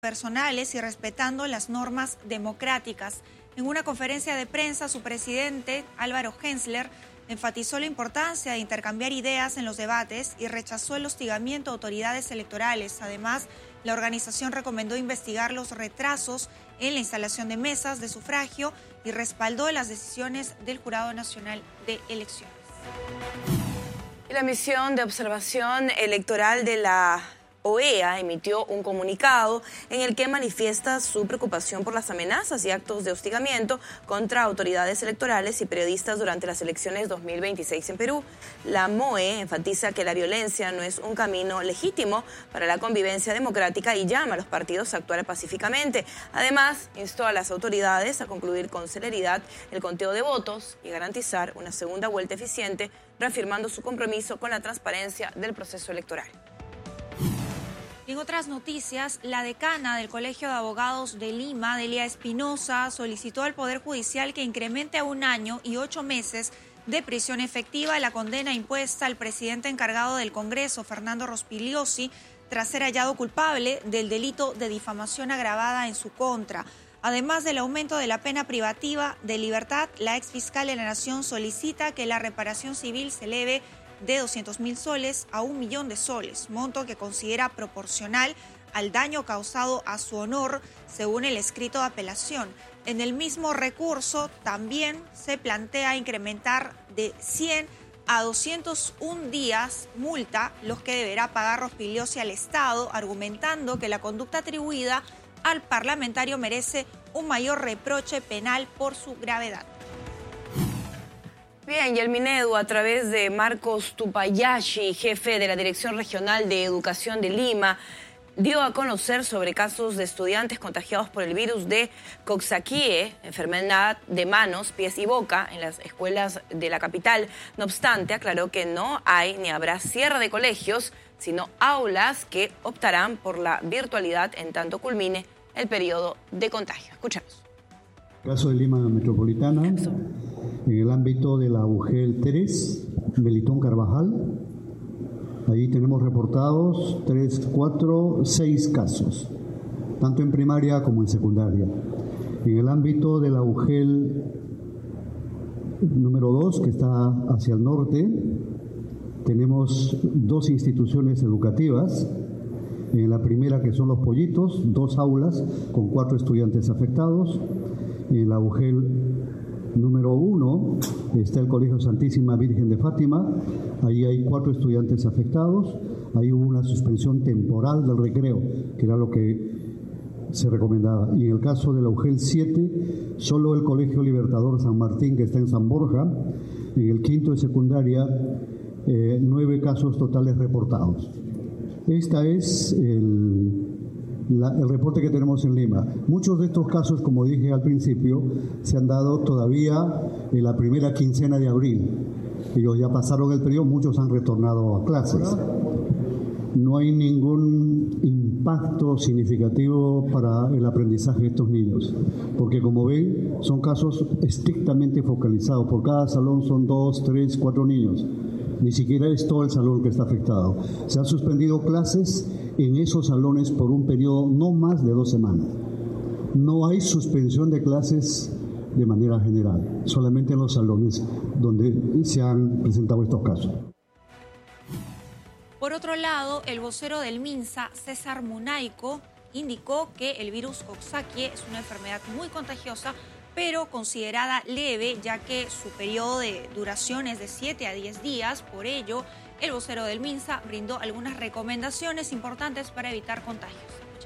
personales y respetando las normas democráticas. En una conferencia de prensa, su presidente, Álvaro Gensler, enfatizó la importancia de intercambiar ideas en los debates y rechazó el hostigamiento a autoridades electorales. Además, la organización recomendó investigar los retrasos en la instalación de mesas de sufragio y respaldó las decisiones del Jurado Nacional de Elecciones. La misión de observación electoral de la OEA emitió un comunicado en el que manifiesta su preocupación por las amenazas y actos de hostigamiento contra autoridades electorales y periodistas durante las elecciones 2026 en Perú. La MOE enfatiza que la violencia no es un camino legítimo para la convivencia democrática y llama a los partidos a actuar pacíficamente. Además, instó a las autoridades a concluir con celeridad el conteo de votos y garantizar una segunda vuelta eficiente, reafirmando su compromiso con la transparencia del proceso electoral. En otras noticias, la decana del Colegio de Abogados de Lima, Delia Espinosa, solicitó al Poder Judicial que incremente a 1 año y 8 meses de prisión efectiva la condena impuesta al presidente encargado del Congreso, Fernando Rospigliosi, tras ser hallado culpable del delito de difamación agravada en su contra. Además del aumento de la pena privativa de libertad, la exfiscal de la Nación solicita que la reparación civil se eleve de 200.000 soles a 1 millón de soles, monto que considera proporcional al daño causado a su honor, según el escrito de apelación. En el mismo recurso también se plantea incrementar de 100 a 201 días multa, los que deberá pagar Rospigliosi al Estado, argumentando que la conducta atribuida al parlamentario merece un mayor reproche penal por su gravedad. Bien, y el Minedu, a través de Marcos Tupayashi, jefe de la Dirección Regional de Educación de Lima, dio a conocer sobre casos de estudiantes contagiados por el virus de Coxsackie, enfermedad de manos, pies y boca, en las escuelas de la capital. No obstante, aclaró que no hay ni habrá cierre de colegios, sino aulas que optarán por la virtualidad en tanto culmine el periodo de contagio. Escuchamos. Caso de Lima Metropolitana, en el ámbito de la UGEL 3, Melitón Carvajal, ahí tenemos reportados 6 casos, tanto en primaria como en secundaria. En el ámbito de la UGEL número 2, que está hacia el norte, tenemos 2 instituciones educativas. En la primera, que son Los Pollitos, 2 aulas con 4 estudiantes afectados. En la UGEL número 1 está el Colegio Santísima Virgen de Fátima. Ahí hay 4 estudiantes afectados. Ahí hubo una suspensión temporal del recreo, que era lo que se recomendaba. Y en el caso de la UGEL 7, solo el Colegio Libertador San Martín, que está en San Borja. En el quinto de secundaria, 9 casos totales reportados. Este es el reporte que tenemos en Lima. Muchos de estos casos, como dije al principio, se han dado todavía en la primera quincena de abril. Ellos ya pasaron el periodo, muchos han retornado a clases. No hay ningún impacto significativo para el aprendizaje de estos niños, porque como ven, son casos estrictamente focalizados. Por cada salón son 2, 3, 4 niños. Ni siquiera es todo el salón que está afectado. Se han suspendido clases en esos salones por un periodo no más de 2 semanas. No hay suspensión de clases de manera general, solamente en los salones donde se han presentado estos casos. Por otro lado, el vocero del MINSA, César Munaico, indicó que el virus Coxsackie es una enfermedad muy contagiosa, pero considerada leve, ya que su periodo de duración es de 7 a 10 días. Por ello, el vocero del MINSA brindó algunas recomendaciones importantes para evitar contagios.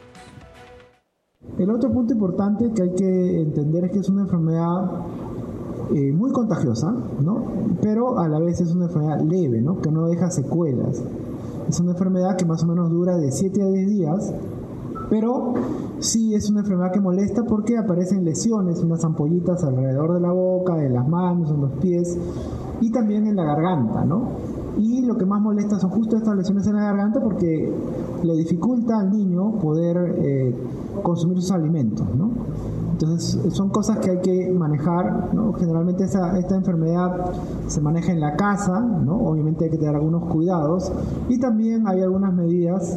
El otro punto importante que hay que entender es que es una enfermedad muy contagiosa, ¿no? Pero a la vez es una enfermedad leve, ¿no? Que no deja secuelas. Es una enfermedad que más o menos dura de 7 a 10 días, pero sí es una enfermedad que molesta porque aparecen lesiones, unas ampollitas alrededor de la boca, de las manos, en los pies y también en la garganta, ¿no? Y lo que más molesta son justo estas lesiones en la garganta porque le dificulta al niño poder consumir sus alimentos, ¿no? Entonces son cosas que hay que manejar, ¿no? Generalmente esta enfermedad se maneja en la casa, ¿no? Obviamente hay que tener algunos cuidados y también hay algunas medidas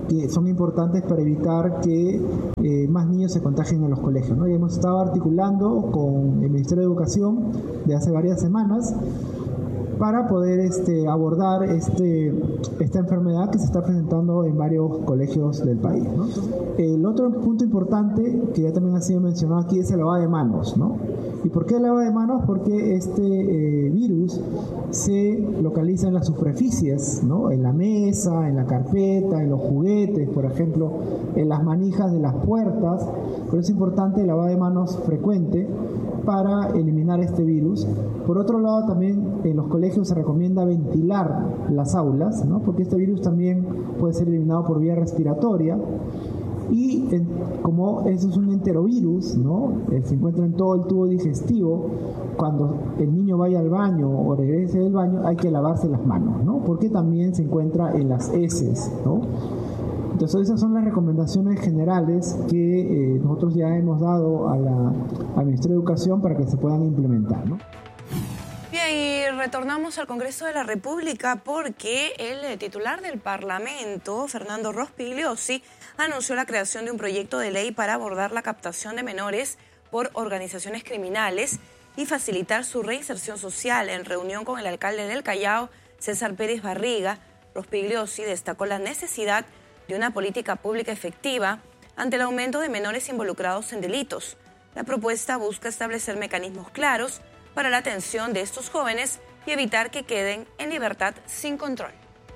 que son importantes para evitar que más niños se contagien en los colegios, ¿no? Y hemos estado articulando con el Ministerio de Educación de hace varias semanas para poder abordar esta enfermedad que se está presentando en varios colegios del país, ¿no? El otro punto importante que ya también ha sido mencionado aquí es el lavado de manos, ¿no? ¿Y por qué el lavado de manos? Porque este virus se localiza en las superficies, ¿no? En la mesa, en la carpeta, en los juguetes, por ejemplo, en las manijas de las puertas. Por eso es importante el lavado de manos frecuente para eliminar este virus. Por otro lado, también en los colegios se recomienda ventilar las aulas, ¿no? Porque este virus también puede ser eliminado por vía respiratoria. Y como eso es un enterovirus, ¿no? Se encuentra en todo el tubo digestivo, cuando el niño vaya al baño o regrese del baño hay que lavarse las manos, ¿no? Porque también se encuentra en las heces, ¿no? Entonces esas son las recomendaciones generales que nosotros ya hemos dado al Ministerio de Educación para que se puedan implementar, ¿no? Bien, y retornamos al Congreso de la República porque el titular del Parlamento, Fernando Rospigliosi, anunció la creación de un proyecto de ley para abordar la captación de menores por organizaciones criminales y facilitar su reinserción social. En reunión con el alcalde del Callao, César Pérez Barriga, Rospigliosi destacó la necesidad de una política pública efectiva ante el aumento de menores involucrados en delitos. La propuesta busca establecer mecanismos claros para la atención de estos jóvenes y evitar que queden en libertad sin control.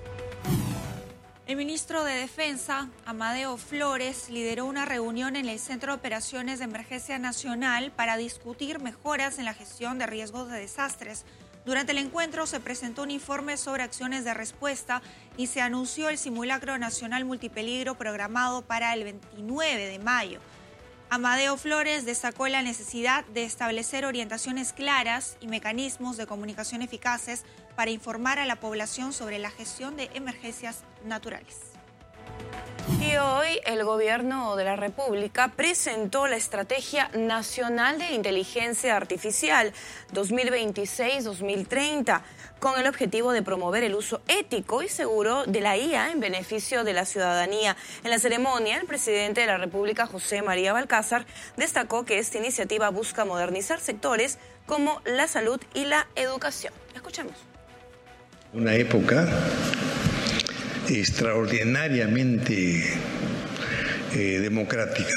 El ministro de Defensa, Amadeo Flores, lideró una reunión en el Centro de Operaciones de Emergencia Nacional para discutir mejoras en la gestión de riesgos de desastres. Durante el encuentro se presentó un informe sobre acciones de respuesta y se anunció el simulacro nacional multipeligro programado para el 29 de mayo. Amadeo Flores destacó la necesidad de establecer orientaciones claras y mecanismos de comunicación eficaces para informar a la población sobre la gestión de emergencias naturales. Y hoy el Gobierno de la República presentó la Estrategia Nacional de Inteligencia Artificial 2026-2030 con el objetivo de promover el uso ético y seguro de la IA en beneficio de la ciudadanía. En la ceremonia, el presidente de la República, José María Balcázar, destacó que esta iniciativa busca modernizar sectores como la salud y la educación. Escuchemos. Una época extraordinariamente democrática,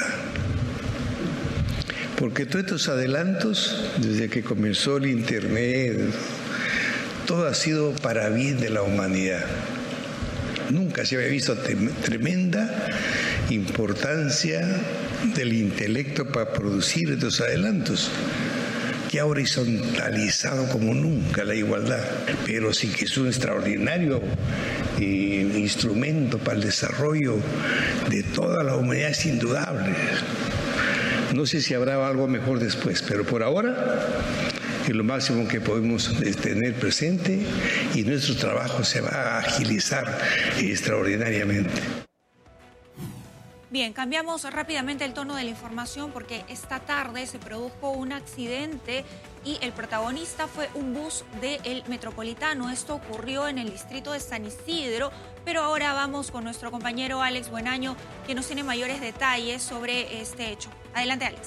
porque todos estos adelantos, desde que comenzó el Internet, todo ha sido para bien de la humanidad. Nunca se había visto tremenda importancia del intelecto para producir estos adelantos, que ha horizontalizado como nunca la igualdad, pero sí que es un extraordinario instrumento para el desarrollo de toda la humanidad, es indudable. No sé si habrá algo mejor después, pero por ahora es lo máximo que podemos tener presente y nuestro trabajo se va a agilizar extraordinariamente. Bien, cambiamos rápidamente el tono de la información porque esta tarde se produjo un accidente y el protagonista fue un bus del Metropolitano. Esto ocurrió en el distrito de San Isidro, pero ahora vamos con nuestro compañero Alex Buenaño, que nos tiene mayores detalles sobre este hecho. Adelante, Alex.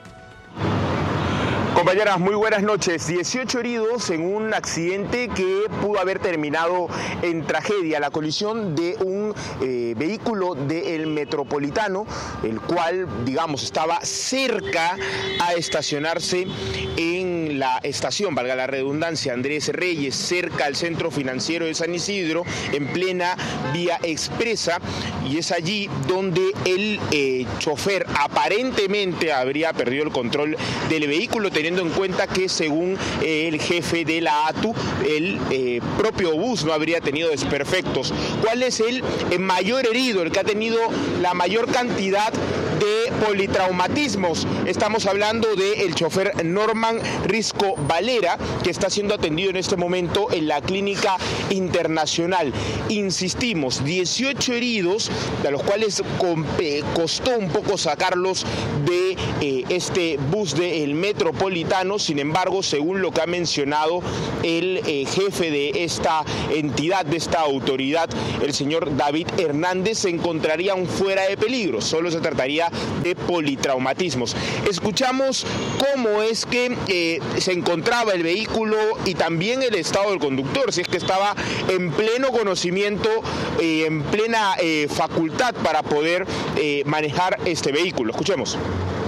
Compañeras, muy buenas noches. 18 heridos en un accidente que pudo haber terminado en tragedia. La colisión de un vehículo del Metropolitano, el cual, digamos, estaba cerca a estacionarse en la estación, valga la redundancia, Andrés Reyes, cerca al centro financiero de San Isidro, en plena vía expresa. Y es allí donde el chofer aparentemente habría perdido el control del vehículo, teniendo en cuenta que según el jefe de la ATU, el propio bus no habría tenido desperfectos. ¿Cuál es el mayor herido, el que ha tenido la mayor cantidad de politraumatismos? Estamos hablando del chofer Norman Ríos Risco Valera, que está siendo atendido en este momento en la Clínica Internacional. Insistimos, 18 heridos, de los cuales costó un poco sacarlos de este bus del Metropolitano. Sin embargo, según lo que ha mencionado el jefe de esta entidad, de esta autoridad, el señor David Hernández, se encontrarían fuera de peligro, solo se trataría de politraumatismos. Escuchamos cómo es que se encontraba el vehículo y también el estado del conductor, si es que estaba en pleno conocimiento, en plena facultad para poder manejar este vehículo. Escuchemos.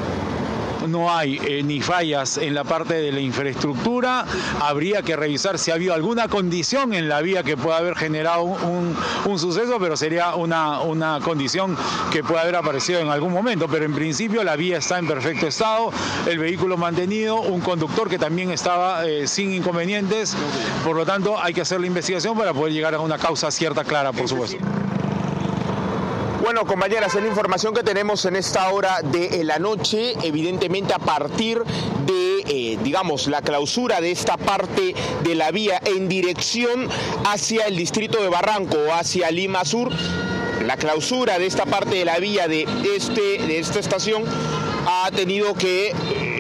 No hay ni fallas en la parte de la infraestructura. Habría que revisar si ha habido alguna condición en la vía que pueda haber generado un suceso, pero sería una condición que puede haber aparecido en algún momento. Pero en principio la vía está en perfecto estado, el vehículo mantenido, un conductor que también estaba sin inconvenientes. Por lo tanto, hay que hacer la investigación para poder llegar a una causa cierta, clara, por supuesto. Bueno, compañeras, es la información que tenemos en esta hora de la noche. Evidentemente, a partir de, la clausura de esta parte de la vía en dirección hacia el distrito de Barranco, hacia Lima Sur, la clausura de esta parte de la vía de esta estación ha tenido que...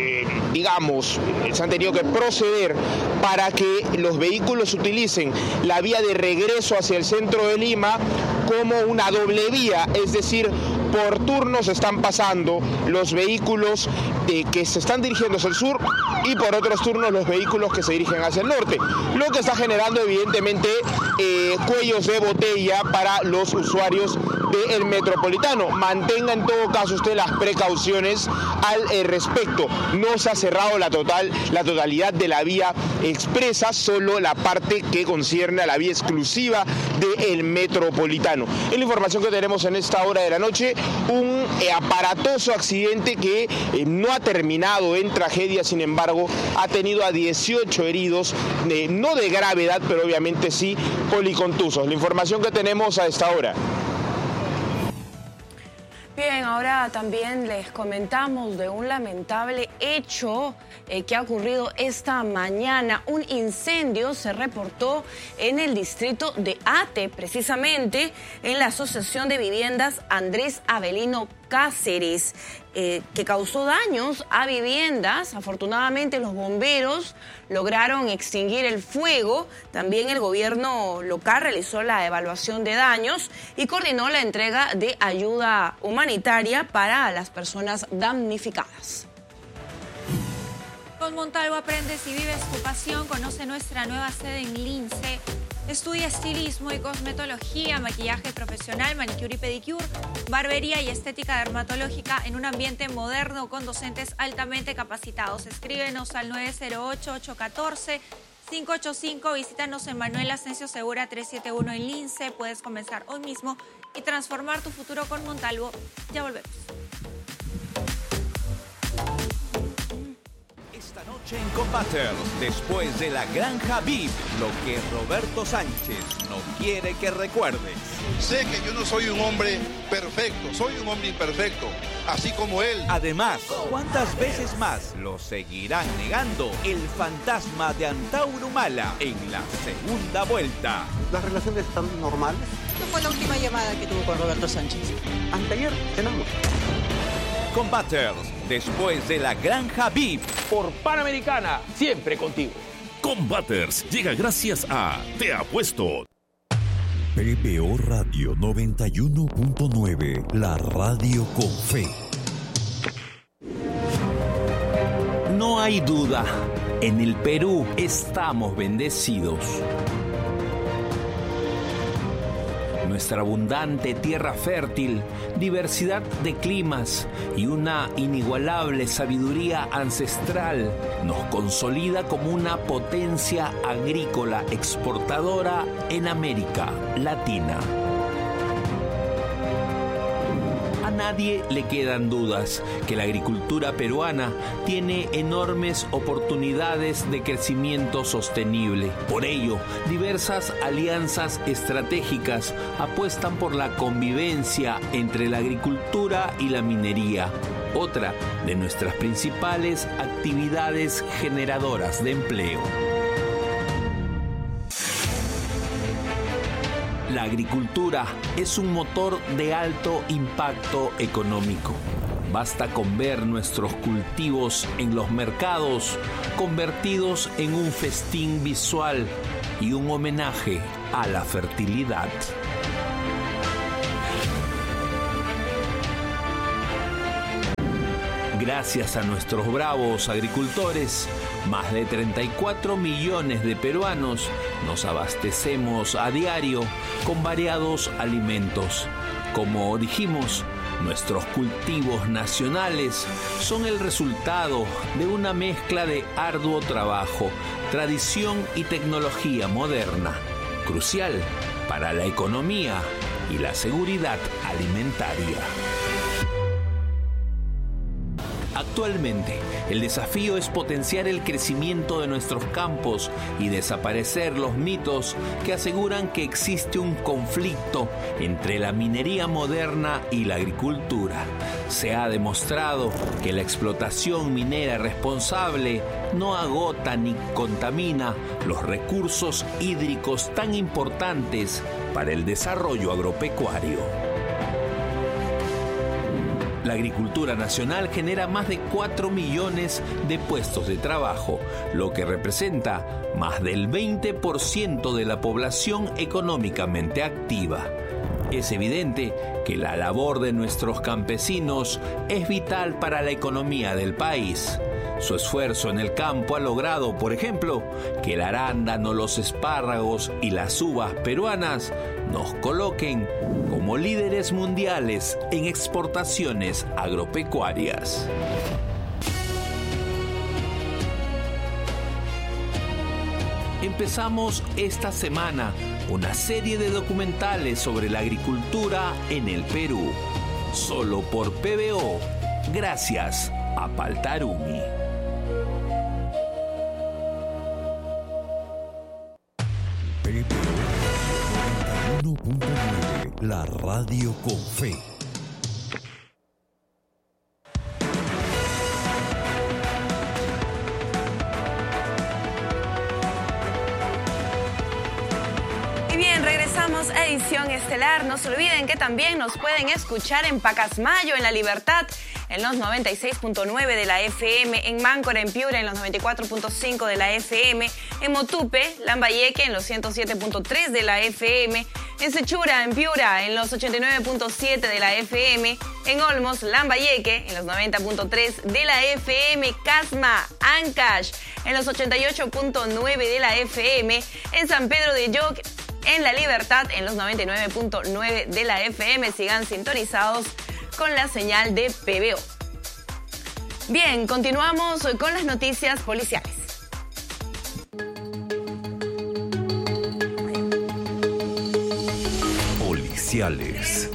se han tenido que proceder para que los vehículos utilicen la vía de regreso hacia el centro de Lima como una doble vía, es decir, por turnos están pasando los vehículos que se están dirigiendo hacia el sur y por otros turnos los vehículos que se dirigen hacia el norte, lo que está generando evidentemente cuellos de botella para los usuarios del Metropolitano. Mantenga en todo caso usted las precauciones al respecto. No se ha cerrado la totalidad de la vía expresa, solo la parte que concierne a la vía exclusiva del Metropolitano. Es la información que tenemos en esta hora de la noche. Un aparatoso accidente que no ha terminado en tragedia, sin embargo, ha tenido a 18 heridos, no de gravedad, pero obviamente sí policontusos. La información que tenemos a esta hora. Bien, ahora también les comentamos de un lamentable hecho que ha ocurrido esta mañana. Un incendio se reportó en el distrito de Ate, precisamente en la Asociación de Viviendas Andrés Avelino Cáceres, que causó daños a viviendas. Afortunadamente los bomberos lograron extinguir el fuego. También el gobierno local realizó la evaluación de daños y coordinó la entrega de ayuda humanitaria para las personas damnificadas. Con Montalvo aprendes y vives tu pasión. Conoce nuestra nueva sede en Lince. Estudia estilismo y cosmetología, maquillaje profesional, manicure y pedicure, barbería y estética dermatológica en un ambiente moderno con docentes altamente capacitados. Escríbenos al 908-814-585. Visítanos en Manuel Asensio Segura 371 en Lince. Puedes comenzar hoy mismo y transformar tu futuro con Montalvo. Ya volvemos. Esta noche en Combaters, después de la Granja VIP, lo que Roberto Sánchez no quiere que recuerdes. Sé que yo no soy un hombre perfecto, soy un hombre imperfecto, así como él. Además, ¿cuántas veces más lo seguirán negando el fantasma de Antauro Humala en la segunda vuelta? ¿Las relaciones están normales? ¿Qué fue la última llamada que tuvo con Roberto Sánchez? Anteayer cenamos. Combaters, después de la Granja VIP. Por Panamericana, siempre contigo. Combaters llega gracias a Te Apuesto. PPO Radio 91.9, la radio con fe. No hay duda, en el Perú estamos bendecidos. Nuestra abundante tierra fértil, diversidad de climas y una inigualable sabiduría ancestral nos consolida como una potencia agrícola exportadora en América Latina. A nadie le quedan dudas que la agricultura peruana tiene enormes oportunidades de crecimiento sostenible. Por ello, diversas alianzas estratégicas apuestan por la convivencia entre la agricultura y la minería. otra de nuestras principales actividades generadoras de empleo. La agricultura es un motor de alto impacto económico. Basta con ver nuestros cultivos en los mercados convertidos en un festín visual y un homenaje a la fertilidad. Gracias a nuestros bravos agricultores, más de 34 millones de peruanos nos abastecemos a diario con variados alimentos. Como dijimos, nuestros cultivos nacionales son el resultado de una mezcla de arduo trabajo, tradición y tecnología moderna, crucial para la economía y la seguridad alimentaria. Actualmente, el desafío es potenciar el crecimiento de nuestros campos y desaparecer los mitos que aseguran que existe un conflicto entre la minería moderna y la agricultura. Se ha demostrado que la explotación minera responsable no agota ni contamina los recursos hídricos tan importantes para el desarrollo agropecuario. La agricultura nacional genera más de 4 millones de puestos de trabajo, lo que representa más del 20% de la población económicamente activa. Es evidente que la labor de nuestros campesinos es vital para la economía del país. Su esfuerzo en el campo ha logrado, por ejemplo, que el arándano, los espárragos y las uvas peruanas nos coloquen como líderes mundiales en exportaciones agropecuarias. Empezamos esta semana una serie de documentales sobre la agricultura en el Perú, solo por PBO, gracias a Paltarumi. PBO 91.9, la radio con fe. Regresamos a Edición Estelar. No se olviden que también nos pueden escuchar en Pacasmayo, en La Libertad, en los 96.9 de la FM, en Máncora, en Piura, en los 94.5 de la FM, en Motupe, Lambayeque, en los 107.3 de la FM, en Sechura, en Piura, en los 89.7 de la FM, en Olmos, Lambayeque, en los 90.3 de la FM, Casma, Ancash, en los 88.9 de la FM, en San Pedro de Yoc, en La Libertad, en los 99.9 de la FM. Sigan sintonizados con la señal de PBO. Bien, continuamos con las noticias policiales. Policiales.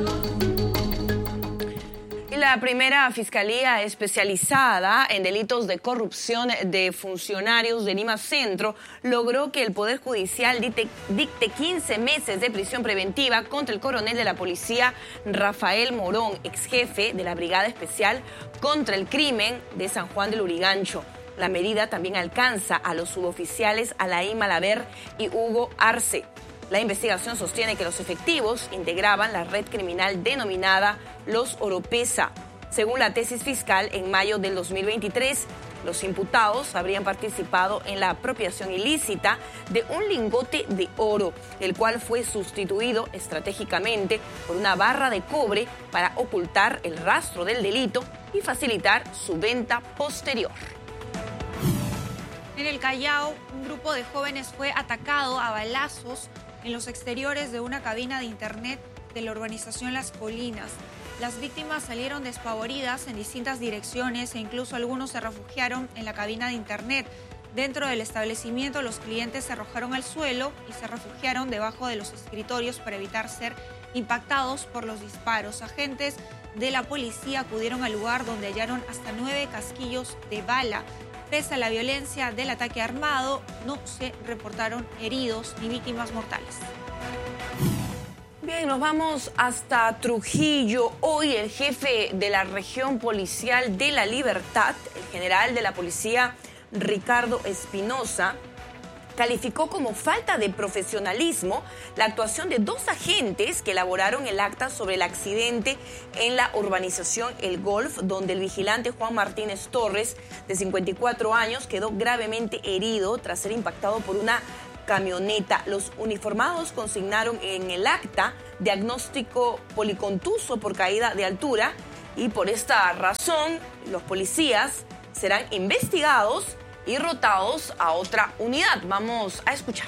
La primera Fiscalía Especializada en Delitos de Corrupción de Funcionarios de Lima Centro logró que el Poder Judicial dicte 15 meses de prisión preventiva contra el coronel de la policía Rafael Morón, ex jefe de la Brigada Especial contra el Crimen de San Juan del Lurigancho. La medida también alcanza a los suboficiales Alain Malaver y Hugo Arce. La investigación sostiene que los efectivos integraban la red criminal denominada Los Oropesa. Según la tesis fiscal, en mayo del 2023, los imputados habrían participado en la apropiación ilícita de un lingote de oro, el cual fue sustituido estratégicamente por una barra de cobre para ocultar el rastro del delito y facilitar su venta posterior. En el Callao, un grupo de jóvenes fue atacado a balazos en los exteriores de una cabina de internet de la urbanización Las Colinas. Las víctimas salieron despavoridas en distintas direcciones e incluso algunos se refugiaron en la cabina de internet. Dentro del establecimiento, los clientes se arrojaron al suelo y se refugiaron debajo de los escritorios para evitar ser impactados por los disparos. Agentes de la policía acudieron al lugar donde hallaron hasta 9 casquillos de bala. Pese a la violencia del ataque armado, no se reportaron heridos ni víctimas mortales. Bien, nos vamos hasta Trujillo. Hoy el jefe de la región policial de La Libertad, el general de la policía Ricardo Espinosa, calificó como falta de profesionalismo la actuación de 2 agentes que elaboraron el acta sobre el accidente en la urbanización El Golf, donde el vigilante Juan Martínez Torres, de 54 años, quedó gravemente herido tras ser impactado por una camioneta. Los uniformados consignaron en el acta diagnóstico policontuso por caída de altura y por esta razón los policías serán investigados y rotados a otra unidad. Vamos a escuchar.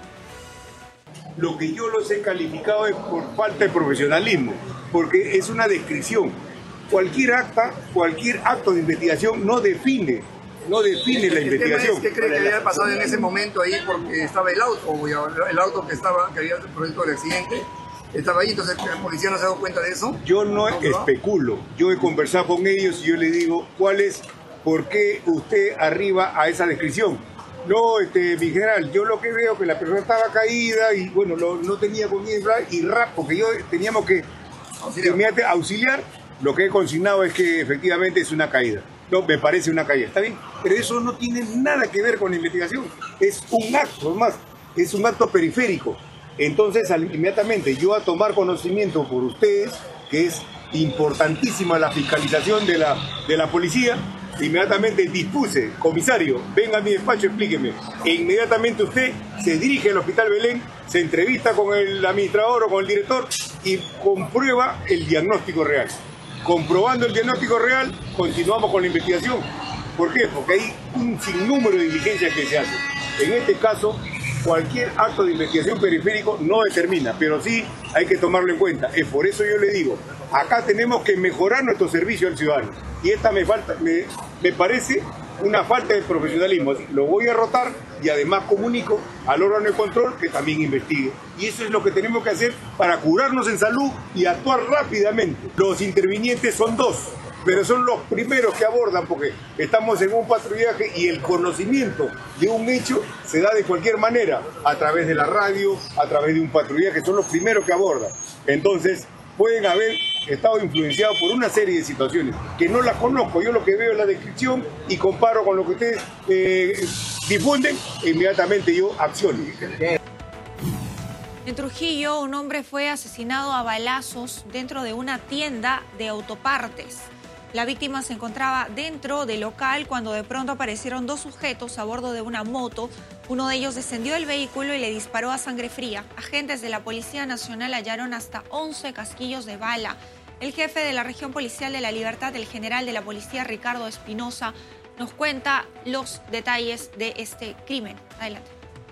Lo que yo los he calificado es por falta de profesionalismo, porque es una descripción. Cualquier acto de investigación no define la investigación. ¿Qué cree que había pasado en ese momento ahí? Porque estaba el auto que había producido el accidente, estaba ahí, entonces la policía no se ha dado cuenta de eso. Yo no especulo, yo he conversado con ellos y yo les digo, ¿por qué usted arriba a esa descripción? No, mi general, yo lo que veo que la persona estaba caída y bueno, no tenía con quién hablar y porque teníamos que auxiliar, lo que he consignado es que efectivamente es una caída. No, me parece una caída, está bien, pero eso no tiene nada que ver con la investigación, es un acto más, es un acto periférico. Entonces, inmediatamente yo a tomar conocimiento por ustedes, que es importantísima la fiscalización de la policía, inmediatamente dispuse, comisario, venga a mi despacho, explíqueme. E inmediatamente usted se dirige al Hospital Belén, se entrevista con el administrador o con el director y comprueba el diagnóstico real. Comprobando el diagnóstico real, continuamos con la investigación. ¿Por qué? Porque hay un sinnúmero de diligencias que se hacen. En este caso, cualquier acto de investigación periférico no determina, pero sí hay que tomarlo en cuenta. Es por eso yo le digo, acá tenemos que mejorar nuestro servicio al ciudadano. Y esta me parece una falta de profesionalismo. Lo voy a rotar y además comunico al órgano de control que también investigue. Y eso es lo que tenemos que hacer para curarnos en salud y actuar rápidamente. Los intervinientes son 2, pero son los primeros que abordan porque estamos en un patrullaje y el conocimiento de un hecho se da de cualquier manera, a través de la radio, a través de un patrullaje, son los primeros que abordan. Entonces, pueden haber estado influenciados por una serie de situaciones que no las conozco. Yo lo que veo es la descripción y comparo con lo que ustedes difunden, e inmediatamente yo acciono. En Trujillo, un hombre fue asesinado a balazos dentro de una tienda de autopartes. La víctima se encontraba dentro del local cuando de pronto aparecieron 2 sujetos a bordo de una moto. Uno de ellos descendió del vehículo y le disparó a sangre fría. Agentes de la Policía Nacional hallaron hasta 11 casquillos de bala. El jefe de la región policial de La Libertad, el general de la policía Ricardo Espinosa, nos cuenta los detalles de este crimen. Adelante.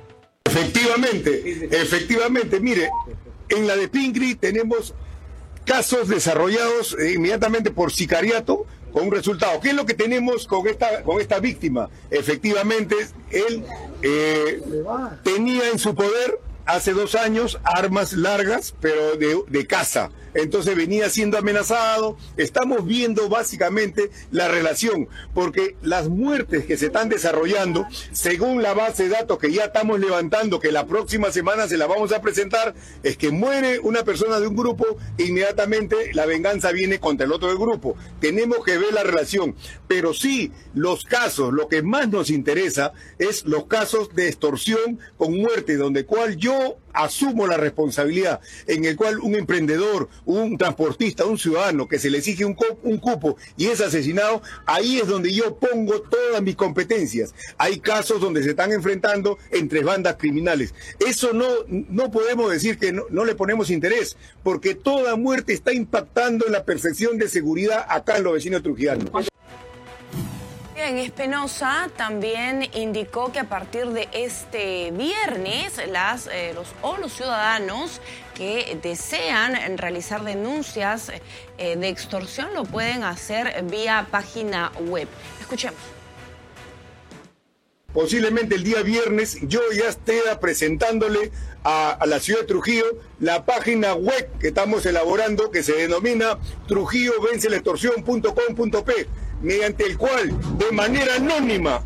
Efectivamente, mire, en la de Pincri tenemos casos desarrollados inmediatamente por sicariato con un resultado. ¿Qué es lo que tenemos con esta víctima? Efectivamente, él tenía en su poder hace 2 años armas largas, pero de caza. Entonces venía siendo amenazado. Estamos viendo básicamente la relación, porque las muertes que se están desarrollando, según la base de datos que ya estamos levantando, que la próxima semana se la vamos a presentar, es que muere una persona de un grupo, inmediatamente la venganza viene contra el otro del grupo. Tenemos que ver la relación, pero sí, los casos, lo que más nos interesa es los casos de extorsión con muerte, donde cual yo asumo la responsabilidad, en el cual un emprendedor, un transportista, un ciudadano que se le exige un cupo y es asesinado, ahí es donde yo pongo todas mis competencias. Hay casos donde se están enfrentando entre bandas criminales. Eso no podemos decir que no le ponemos interés, porque toda muerte está impactando en la percepción de seguridad acá en los vecinos trujillanos. Bien, Espinosa también indicó que a partir de este viernes los ciudadanos que desean realizar denuncias de extorsión lo pueden hacer vía página web. Escuchemos. Posiblemente el día viernes yo ya esté presentándole a la ciudad de Trujillo la página web que estamos elaborando, que se denomina trujillovenceaextorsión.com.p, mediante el cual de manera anónima,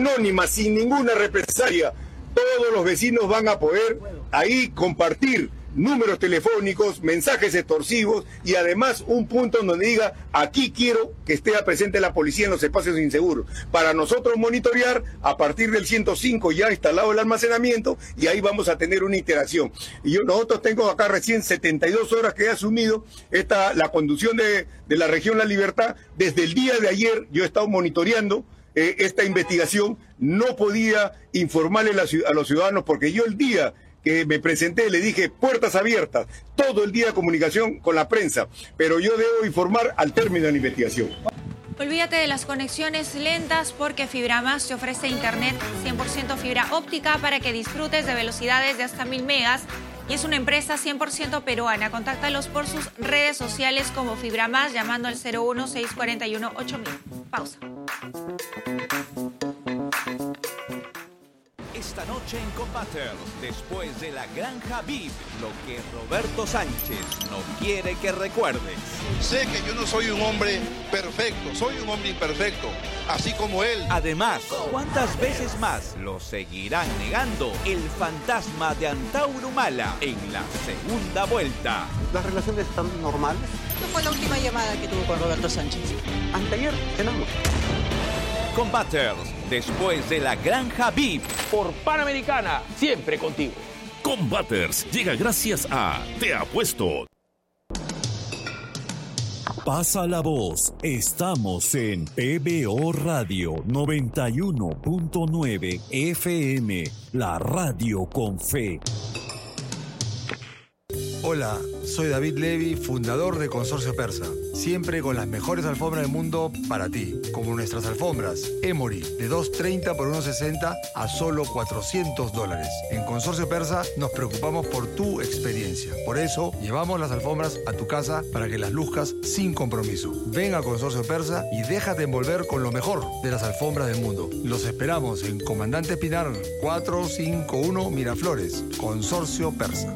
sin ninguna represalia, todos los vecinos van a poder ahí compartir números telefónicos, mensajes extorsivos y además un punto donde diga, aquí quiero que esté presente la policía en los espacios inseguros. Para nosotros monitorear, a partir del 105 ya instalado el almacenamiento y ahí vamos a tener una interacción. Y nosotros tengo acá recién 72 horas que he asumido la conducción de la región La Libertad. Desde el día de ayer yo he estado monitoreando esta investigación. No podía informarle a los ciudadanos porque yo el día que me presenté le dije puertas abiertas, todo el día de comunicación con la prensa, pero yo debo informar al término de la investigación. Olvídate de las conexiones lentas porque FibraMás te ofrece internet 100% fibra óptica para que disfrutes de velocidades de hasta 1000 megas y es una empresa 100% peruana. Contáctalos por sus redes sociales como FibraMás llamando al 01-641-8000. Pausa. Esta noche en Combaters, después de la Granja VIP, lo que Roberto Sánchez no quiere que recuerdes. Sé que yo no soy un hombre perfecto, soy un hombre imperfecto, así como él. Además, ¿cuántas veces más lo seguirán negando el fantasma de Antauro Humala en la segunda vuelta? ¿Las relaciones están normales? ¿Cuándo fue la última llamada que tuvo con Roberto Sánchez? Anteayer cenamos. Combaters, después de la Granja VIP. Por Panamericana, siempre contigo. Combaters llega gracias a Te Apuesto. Pasa la voz. Estamos en PBO Radio 91.9 FM, la radio con fe. Hola, soy David Levy, fundador de Consorcio Persa. Siempre con las mejores alfombras del mundo para ti, como nuestras alfombras Emory, de $230 por $160 a solo $400. En Consorcio Persa nos preocupamos por tu experiencia. Por eso, llevamos las alfombras a tu casa para que las luzcas sin compromiso. Ven a Consorcio Persa y déjate envolver con lo mejor de las alfombras del mundo. Los esperamos en Comandante Pinar 451 Miraflores, Consorcio Persa.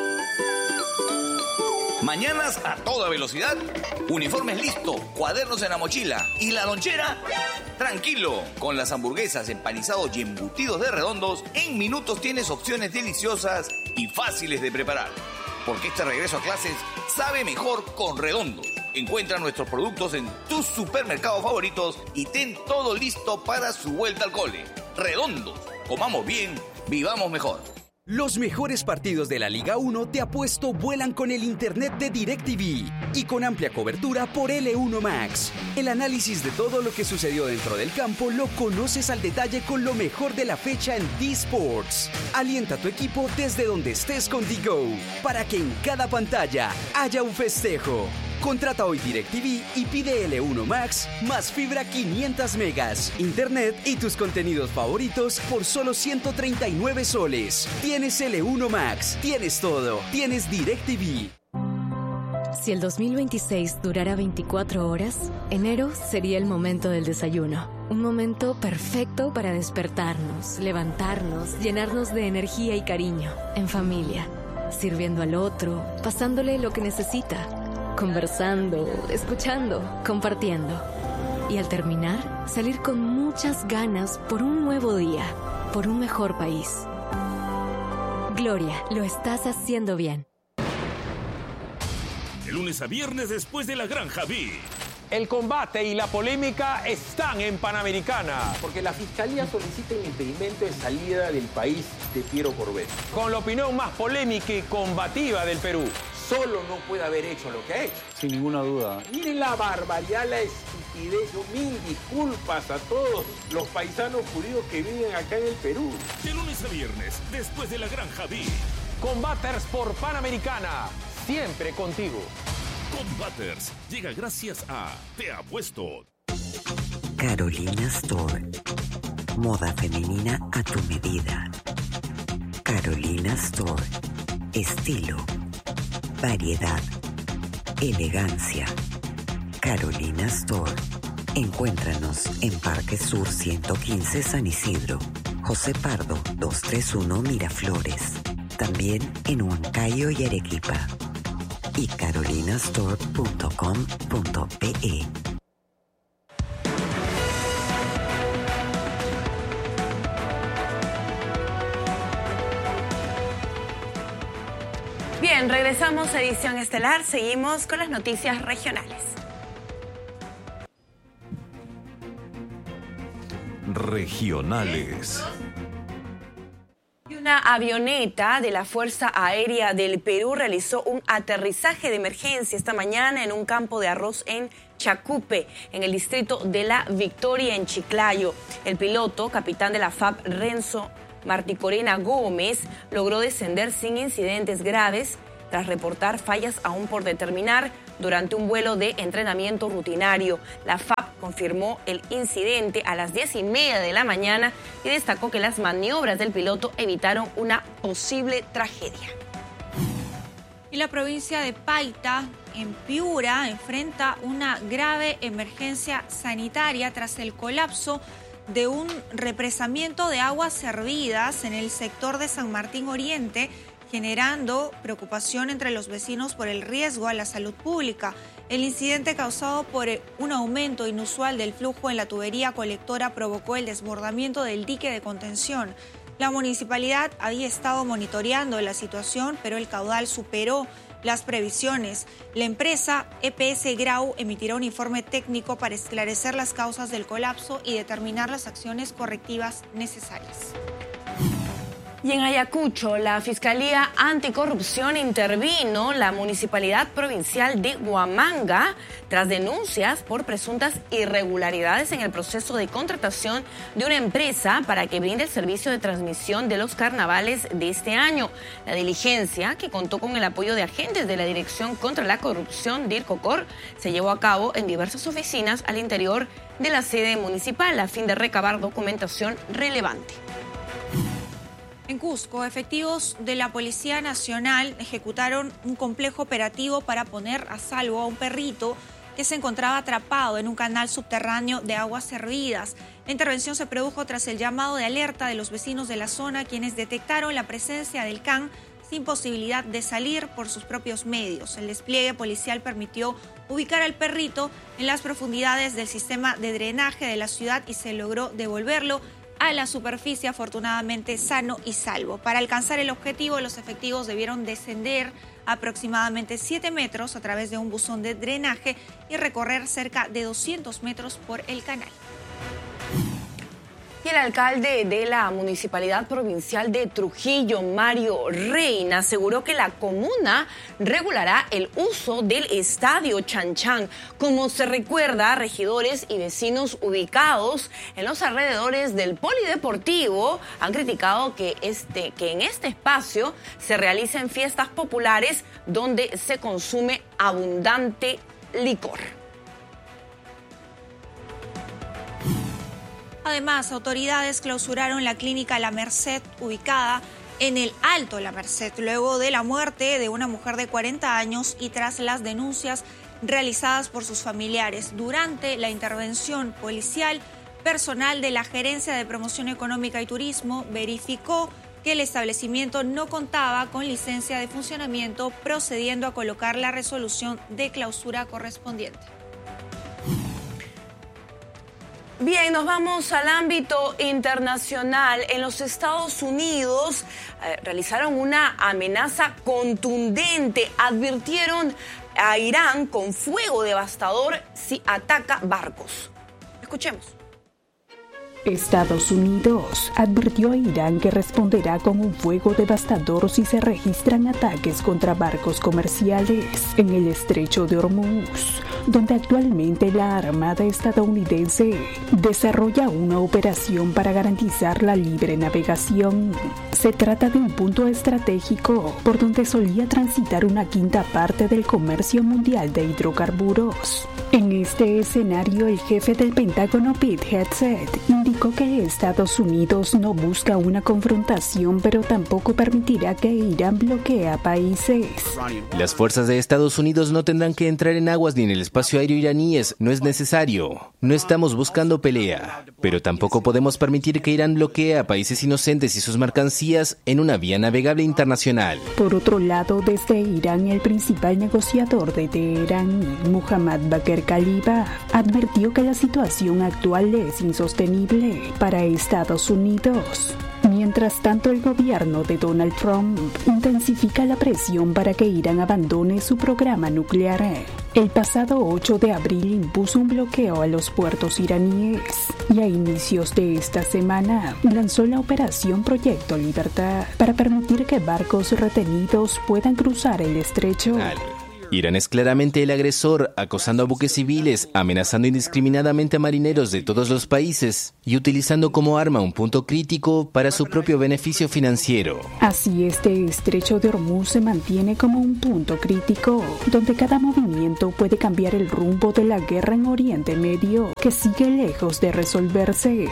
Mañanas a toda velocidad, uniformes listos, cuadernos en la mochila y la lonchera. Tranquilo, con las hamburguesas, empanizados y embutidos de Redondos, en minutos tienes opciones deliciosas y fáciles de preparar. Porque este regreso a clases sabe mejor con Redondos. Encuentra nuestros productos en tus supermercados favoritos y ten todo listo para su vuelta al cole. Redondos, comamos bien, vivamos mejor. Los mejores partidos de la Liga 1 Te Apuesto vuelan con el internet de DirecTV y con amplia cobertura por L1 Max. El análisis de todo lo que sucedió dentro del campo lo conoces al detalle con lo mejor de la fecha en D-Sports. Alienta a tu equipo desde donde estés con D-Go para que en cada pantalla haya un festejo. Contrata hoy DirecTV y pide L1 Max más fibra 500 megas, internet y tus contenidos favoritos por solo 139 soles. Tienes L1 Max, tienes todo, tienes DirecTV. Si el 2026 durara 24 horas, enero sería el momento del desayuno. Un momento perfecto para despertarnos, levantarnos, llenarnos de energía y cariño, en familia, sirviendo al otro, pasándole lo que necesita. Conversando, escuchando, compartiendo. Y al terminar, salir con muchas ganas por un nuevo día, por un mejor país. Gloria, lo estás haciendo bien. De lunes a viernes después de la Granja VIP. El combate y la polémica están en Panamericana. Porque la Fiscalía solicita el impedimento de salida del país de Piero Corbett. Con la opinión más polémica y combativa del Perú. Solo no puede haber hecho lo que ha hecho. Sin ninguna duda. Miren la barbaridad, la estupidez. Yo mil disculpas a todos los paisanos judíos que viven acá en el Perú. De lunes a viernes, después de la Granja VIP. Combaters por Panamericana, siempre contigo. Combaters llega gracias a Te Apuesto. Carolina Store. Moda femenina a tu medida. Carolina Store. Estilo. Variedad, elegancia. Carolina Store. Encuéntranos en Parque Sur 115 San Isidro, José Pardo 231 Miraflores. También en Huancayo y Arequipa. Y carolinastore.com.pe. Bien, Bien, regresamos a Edición Estelar. Seguimos con las noticias regionales. Regionales. Una avioneta de la Fuerza Aérea del Perú realizó un aterrizaje de emergencia esta mañana en un campo de arroz en Chacupe, en el distrito de La Victoria, en Chiclayo. El piloto, capitán de la FAB, Renzo Marticorena Gómez, logró descender sin incidentes graves tras reportar fallas aún por determinar durante un vuelo de entrenamiento rutinario. La FAB confirmó el incidente a las 10:30 de la mañana y destacó que las maniobras del piloto evitaron una posible tragedia. Y la provincia de Paita, en Piura, enfrenta una grave emergencia sanitaria tras el colapso de un represamiento de aguas servidas en el sector de San Martín Oriente, generando preocupación entre los vecinos por el riesgo a la salud pública. El incidente causado por un aumento inusual del flujo en la tubería colectora provocó el desbordamiento del dique de contención. La municipalidad había estado monitoreando la situación, pero el caudal superó las previsiones. La empresa EPS Grau emitirá un informe técnico para esclarecer las causas del colapso y determinar las acciones correctivas necesarias. Y en Ayacucho, la Fiscalía Anticorrupción intervino la Municipalidad Provincial de Huamanga tras denuncias por presuntas irregularidades en el proceso de contratación de una empresa para que brinde el servicio de transmisión de los carnavales de este año. La diligencia, que contó con el apoyo de agentes de la Dirección contra la Corrupción DIRCOCOR, se llevó a cabo en diversas oficinas al interior de la sede municipal a fin de recabar documentación relevante. En Cusco, efectivos de la Policía Nacional ejecutaron un complejo operativo para poner a salvo a un perrito que se encontraba atrapado en un canal subterráneo de aguas servidas. La intervención se produjo tras el llamado de alerta de los vecinos de la zona, quienes detectaron la presencia del can sin posibilidad de salir por sus propios medios. El despliegue policial permitió ubicar al perrito en las profundidades del sistema de drenaje de la ciudad y se logró devolverlo a la superficie, afortunadamente sano y salvo. Para alcanzar el objetivo, los efectivos debieron descender aproximadamente 7 metros a través de un buzón de drenaje y recorrer cerca de 200 metros por el canal. Y el alcalde de la Municipalidad Provincial de Trujillo, Mario Reina, aseguró que la comuna regulará el uso del Estadio Chan Chan. Como se recuerda, regidores y vecinos ubicados en los alrededores del polideportivo han criticado que en este espacio se realicen fiestas populares donde se consume abundante licor. Además, autoridades clausuraron la clínica La Merced, ubicada en el Alto La Merced, luego de la muerte de una mujer de 40 años y tras las denuncias realizadas por sus familiares. Durante la intervención policial, personal de la Gerencia de Promoción Económica y Turismo verificó que el establecimiento no contaba con licencia de funcionamiento, procediendo a colocar la resolución de clausura correspondiente. Bien, nos vamos al ámbito internacional. En los Estados Unidos realizaron una amenaza contundente. Advirtieron a Irán con fuego devastador si ataca barcos. Escuchemos. Estados Unidos advirtió a Irán que responderá con un fuego devastador si se registran ataques contra barcos comerciales en el estrecho de Hormuz, donde actualmente la Armada estadounidense desarrolla una operación para garantizar la libre navegación. Se trata de un punto estratégico por donde solía transitar una quinta parte del comercio mundial de hidrocarburos. En este escenario, el jefe del Pentágono, Pete Hegseth, indicó que Estados Unidos no busca una confrontación, pero tampoco permitirá que Irán bloquee a países. Las fuerzas de Estados Unidos no tendrán que entrar en aguas ni en el espacio aéreo iraníes, no es necesario. No estamos buscando pelea, pero tampoco podemos permitir que Irán bloquee a países inocentes y sus mercancías en una vía navegable internacional. Por otro lado, desde Irán, el principal negociador de Teherán, Muhammad Bakr Kalibaf, advirtió que la situación actual es insostenible para Estados Unidos. Mientras tanto, el gobierno de Donald Trump intensifica la presión para que Irán abandone su programa nuclear. El pasado 8 de abril impuso un bloqueo a los puertos iraníes y a inicios de esta semana lanzó la operación Proyecto Libertad para permitir que barcos retenidos puedan cruzar el estrecho. Irán es claramente el agresor, acosando a buques civiles, amenazando indiscriminadamente a marineros de todos los países y utilizando como arma un punto crítico para su propio beneficio financiero. Así, este estrecho de Hormuz se mantiene como un punto crítico, donde cada movimiento puede cambiar el rumbo de la guerra en Oriente Medio, que sigue lejos de resolverse.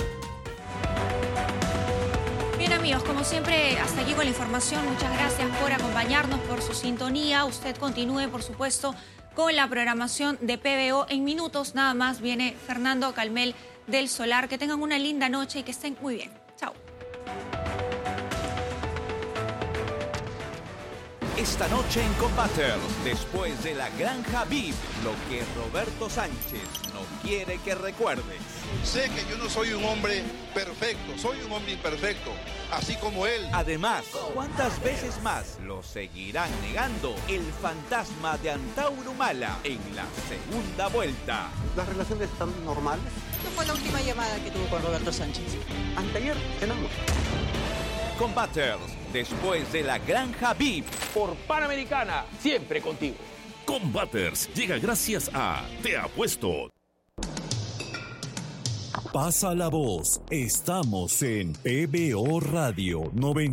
Bien, amigos, como siempre, hasta aquí con la información. Muchas gracias por acompañarnos, por su sintonía. Usted continúe, por supuesto, con la programación de PBO. En minutos nada más viene Fernando Calmel del Solar. Que tengan una linda noche y que estén muy bien. Chao. Esta noche en Combaters, después de la Granja VIP, lo que Roberto Sánchez no quiere que recuerdes. Sé que yo no soy un hombre perfecto, soy un hombre imperfecto, así como él. Además, ¿cuántas veces más lo seguirán negando el fantasma de Antauro Humala en la segunda vuelta? ¿Las relaciones están normales? ¿Cuándo fue la última llamada que tuvo con Roberto Sánchez? Anteayer cenamos. Combaters, después de la Granja VIP. Por Panamericana, siempre contigo. Combaters llega gracias a Te Apuesto. Pasa la voz. Estamos en PBO Radio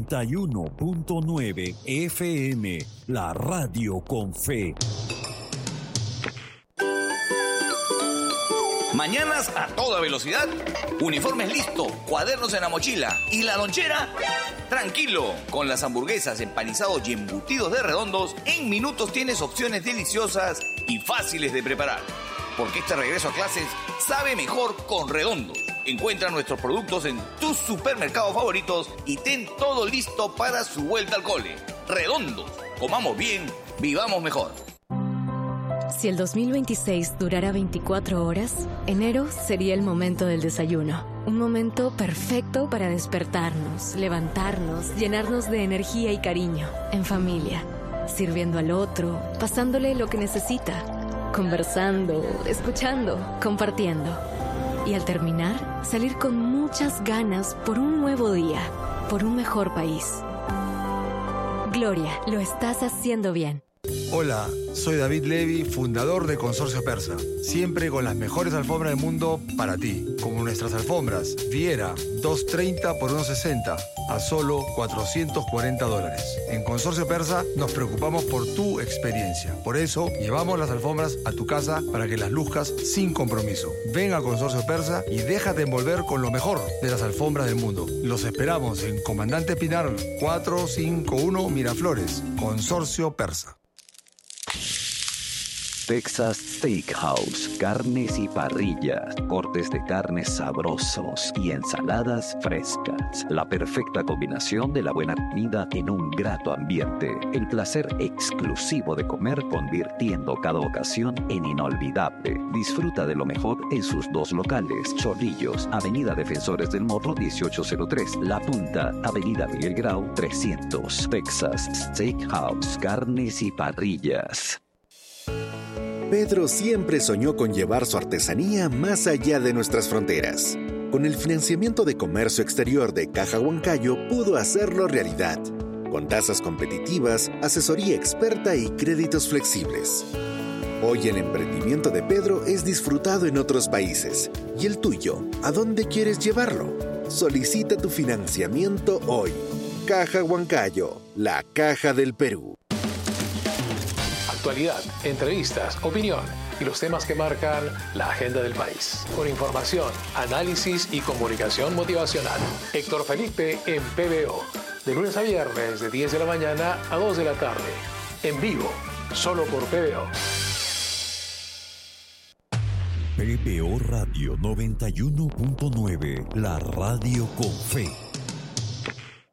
91.9 FM, la radio con fe. Mañanas a toda velocidad, uniformes listos, cuadernos en la mochila y la lonchera, tranquilo. Con las hamburguesas, empanizados y embutidos de Redondos, en minutos tienes opciones deliciosas y fáciles de preparar. Porque este regreso a clases sabe mejor con Redondos. Encuentra nuestros productos en tus supermercados favoritos y ten todo listo para su vuelta al cole. Redondos, comamos bien, vivamos mejor. Si el 2026 durara 24 horas, enero sería el momento del desayuno. Un momento perfecto para despertarnos, levantarnos, llenarnos de energía y cariño, en familia, sirviendo al otro, pasándole lo que necesita, conversando, escuchando, compartiendo. Y al terminar, salir con muchas ganas por un nuevo día, por un mejor país. Gloria, lo estás haciendo bien. Hola, soy David Levy, fundador de Consorcio Persa. Siempre con las mejores alfombras del mundo para ti. Como nuestras alfombras. Viera, 230 por 160 a solo $440. En Consorcio Persa nos preocupamos por tu experiencia. Por eso, llevamos las alfombras a tu casa para que las luzcas sin compromiso. Ven a Consorcio Persa y déjate envolver con lo mejor de las alfombras del mundo. Los esperamos en Comandante Pinar 451 Miraflores. Consorcio Persa. Texas Steakhouse, carnes y parrillas, cortes de carnes sabrosos y ensaladas frescas. La perfecta combinación de la buena comida en un grato ambiente. El placer exclusivo de comer convirtiendo cada ocasión en inolvidable. Disfruta de lo mejor en sus dos locales. Chorrillos, Avenida Defensores del Morro 1803. La Punta, Avenida Miguel Grau 300. Texas Steakhouse, carnes y parrillas. Pedro siempre soñó con llevar su artesanía más allá de nuestras fronteras. Con el financiamiento de comercio exterior de Caja Huancayo pudo hacerlo realidad, con tasas competitivas, asesoría experta y créditos flexibles. Hoy el emprendimiento de Pedro es disfrutado en otros países. ¿Y el tuyo? ¿A dónde quieres llevarlo? Solicita tu financiamiento hoy. Caja Huancayo, la caja del Perú. Actualidad, entrevistas, opinión y los temas que marcan la agenda del país. Con información, análisis y comunicación motivacional. Héctor Felipe en PBO. De lunes a viernes de 10 de la mañana a 2 de la tarde. En vivo, solo por PBO. PBO Radio 91.9, la radio con fe.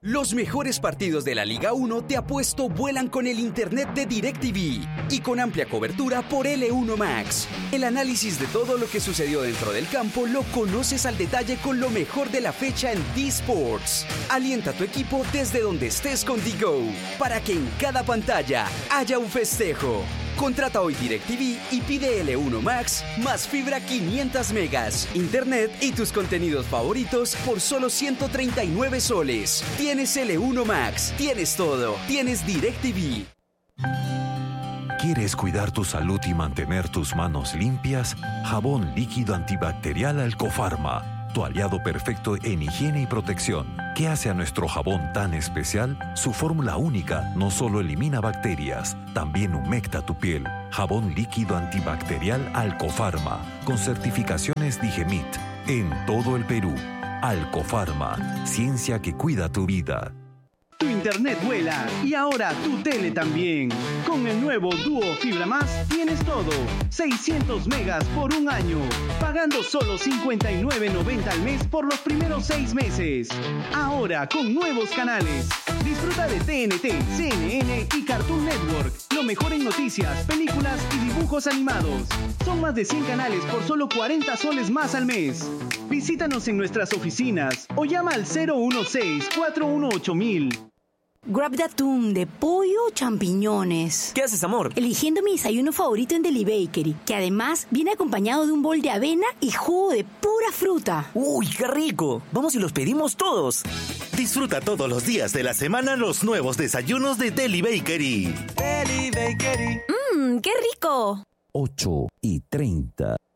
Los mejores partidos de la Liga 1 Te Apuesto vuelan con el internet de DirecTV y con amplia cobertura por L1 Max. El análisis de todo lo que sucedió dentro del campo lo conoces al detalle con lo mejor de la fecha en D-Sports. Alienta a tu equipo desde donde estés con DiGo para que en cada pantalla haya un festejo. Contrata hoy DirecTV y pide L1 Max más fibra 500 megas, internet y tus contenidos favoritos por solo 139 soles. Tienes L1 Max, tienes todo, tienes DirecTV. ¿Quieres cuidar tu salud y mantener tus manos limpias? Jabón líquido antibacterial Alcofarma, tu aliado perfecto en higiene y protección. ¿Qué hace a nuestro jabón tan especial? Su fórmula única no solo elimina bacterias, también humecta tu piel. Jabón líquido antibacterial Alcofarma, con certificaciones Digemit, en todo el Perú. Alcofarma, ciencia que cuida tu vida. Tu internet vuela y ahora tu tele también. Con el nuevo Duo Fibra Más tienes todo. 600 megas por un año, pagando solo $59.90 al mes por los primeros 6 meses. Ahora con nuevos canales. Disfruta de TNT, CNN y Cartoon Network. Lo mejor en noticias, películas y dibujos animados. Son más de 100 canales por solo 40 soles más al mes. Visítanos en nuestras oficinas o llama al 016-418-1000. Grab de atún, de pollo o champiñones. ¿Qué haces, amor? Eligiendo mi desayuno favorito en Deli Bakery, que además viene acompañado de un bol de avena y jugo de pura fruta. ¡Uy, qué rico! Vamos y los pedimos todos. Disfruta todos los días de la semana los nuevos desayunos de Deli Bakery. Deli Bakery. ¡Qué rico! 8:30.